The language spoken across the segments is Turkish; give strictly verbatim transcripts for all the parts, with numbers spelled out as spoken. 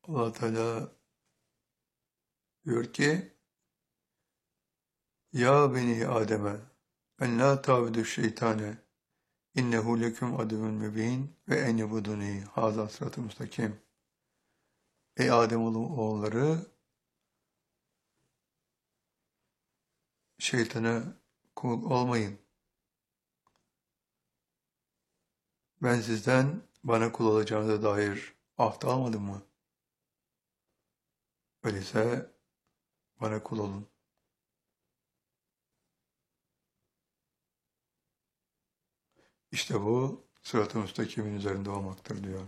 Allah Teala diyor ki Ya beni Adem'e en la tabudu şeytane innehu leküm aduvun mübin ve en yebuduni haza sıratı müstakim. Ey Adem oğulları şeytana kul olmayın. Ben sizden bana kul olacağınıza dair ahd almadım mı? Öyleyse bana kul olun. İşte bu sırat-ı müstakimin üzerinde olmaktır diyor.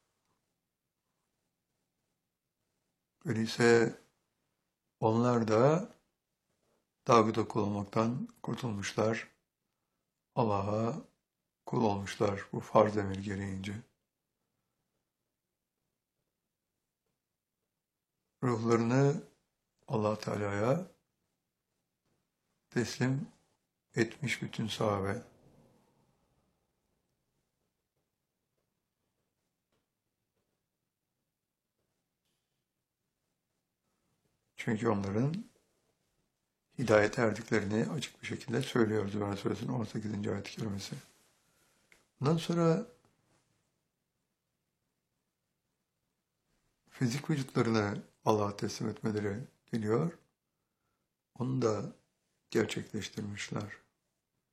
Öyleyse onlar da tağuta kul olmaktan kurtulmuşlar. Allah'a kul olmuşlar bu farz emir gereğince. Ruhlarını Allah Teala'ya teslim etmiş bütün sahabe. Çünkü onların hidayete erdiklerini açık bir şekilde söylüyor Zümer Suresinin on sekizinci ayet-i kerimesi. Bundan sonra fizik vücutlarını Allah'a teslim etmeleri geliyor. Onu da gerçekleştirmişler.